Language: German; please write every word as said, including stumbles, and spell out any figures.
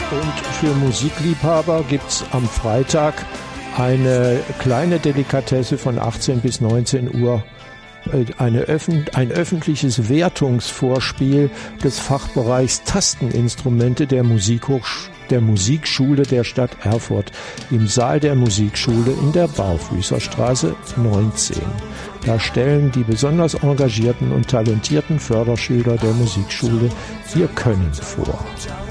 Und für Musikliebhaber gibt's am Freitag eine kleine Delikatesse von achtzehn bis neunzehn Uhr. Eine öffn- ein öffentliches Wertungsvorspiel des Fachbereichs Tasteninstrumente der, Musikhochsch- der Musikschule der Stadt Erfurt im Saal der Musikschule in der Barfüßerstraße neunzehn. Da stellen die besonders engagierten und talentierten Förderschüler der Musikschule ihr Können vor.